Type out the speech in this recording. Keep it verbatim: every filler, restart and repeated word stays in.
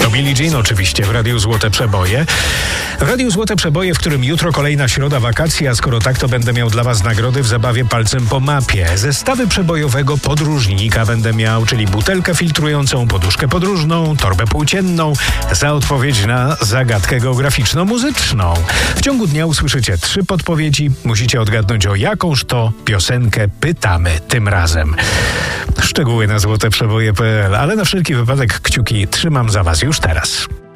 To Billie Jean oczywiście w Radiu Złote Przeboje. W Radiu Złote Przeboje, w którym jutro kolejna środa wakacji, a skoro tak, to będę miał dla was nagrody w zabawie palcem po mapie. Zestawy przebojowego podróżnika będę miał, czyli butelkę filtrującą, poduszkę podróżną, torbę płócienną, za odpowiedź na zagadkę geograficzno-muzyczną. W ciągu dnia usłyszycie trzy podpowiedzi. Musicie odgadnąć, o jakąż to piosenkę pytamy tym razem. Szczegóły na złoteprzeboje kropka p l, ale na wszelki wypadek kciuki trzymam za was już teraz.